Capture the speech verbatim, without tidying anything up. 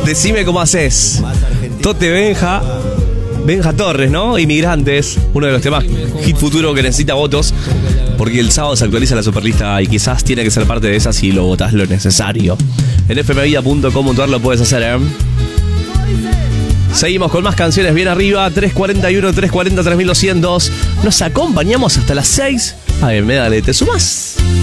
Decime cómo haces. Tote Benja. Benja Torres, ¿no? Inmigrantes. Uno de los temas hit futuro que necesita votos. Porque el sábado se actualiza la superlista y quizás tiene que ser parte de esa si lo votas lo necesario. En f m vida punto com punto a r lo puedes hacer, ¿eh? Seguimos con más canciones bien arriba. tres cuarenta y uno, tres cuarenta, tres mil doscientos. Nos acompañamos hasta las seis. A ver, me dale, ¿te sumas?